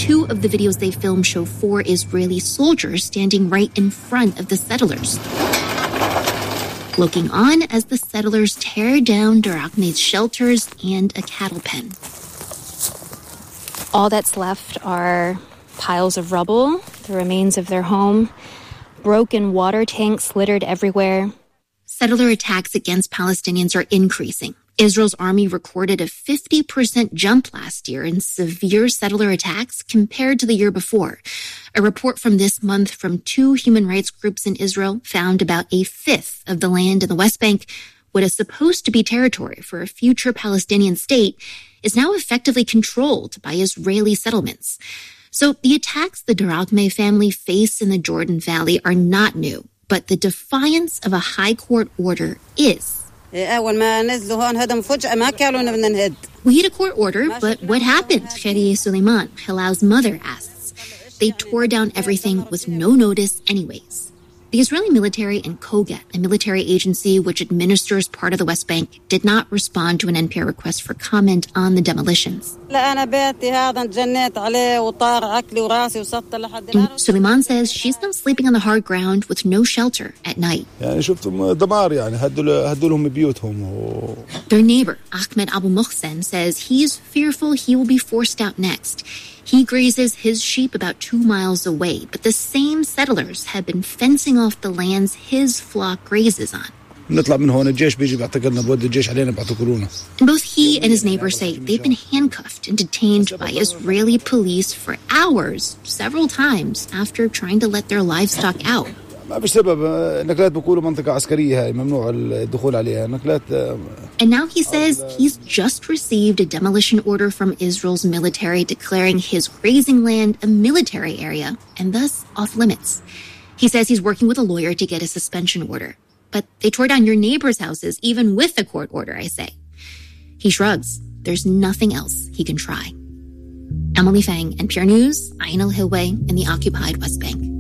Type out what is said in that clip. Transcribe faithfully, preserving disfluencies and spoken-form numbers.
Two of the videos they filmed show four Israeli soldiers standing right in front of the settlers, looking on as the settlers tear down Darachme's shelters and a cattle pen. All that's left are piles of rubble, the remains of their home, broken water tanks littered everywhere. Settler attacks against Palestinians are increasing. Israel's army recorded a fifty percent jump last year in severe settler attacks compared to the year before. A report from this month from two human rights groups in Israel found about a fifth of the land in the West Bank, what is supposed to be territory for a future Palestinian state, is now effectively controlled by Israeli settlements. So the attacks the Darachme family face in the Jordan Valley are not new, but the defiance of a high court order is. We had a court order, but what happened? Khairy Suleiman, Hilal's mother, asks. They tore down everything with no notice anyways. The Israeli military and Kogat, a military agency which administers part of the West Bank, did not respond to an N P R request for comment on the demolitions. And Suleiman says she's been sleeping on the hard ground with no shelter at night. Their neighbor, Ahmed Abu Muhsen, says he's fearful he will be forced out next. He grazes his sheep about two miles away, but the same settlers have been fencing off the lands his flock grazes on. And both he and his neighbor say they've been handcuffed and detained by Israeli police for hours, several times, after trying to let their livestock out. And now he says he's just received a demolition order from Israel's military declaring his grazing land a military area and thus off limits. He says he's working with a lawyer to get a suspension order. But they tore down your neighbor's houses even with a court order, I say. He shrugs. There's nothing else he can try. Emily Fang, N P R News, Ayin al-Hilway in the occupied West Bank.